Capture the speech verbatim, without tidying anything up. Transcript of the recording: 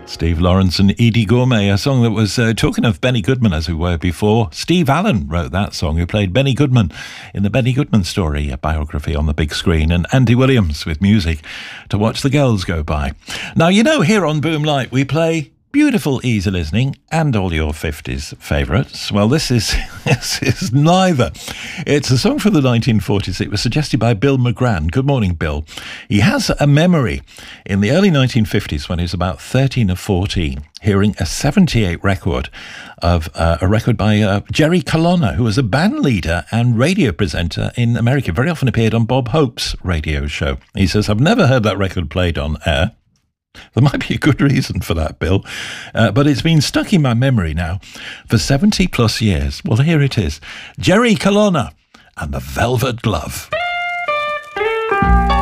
Steve Lawrence and Edie Gourmet, a song that was, uh, talking of Benny Goodman as we were before, Steve Allen wrote that song, who played Benny Goodman in the Benny Goodman Story, a biography on the big screen, and Andy Williams with music to watch the girls go by. Now, you know, here on Boom Light we play beautiful, easy listening and all your fifties favourites. Well, this is this is neither. It's a song from the nineteen forties. It was suggested by Bill McGran. Good morning, Bill. He has a memory in the early nineteen fifties when he was about thirteen or fourteen, hearing a seventy-eight record of uh, a record by uh, Jerry Colonna, who was a band leader and radio presenter in America. Very often appeared on Bob Hope's radio show. He says, I've never heard that record played on air. There might be a good reason for that, Bill, uh, but it's been stuck in my memory now for seventy plus years. Well, here it is. Jerry Colonna and the Velvet Glove.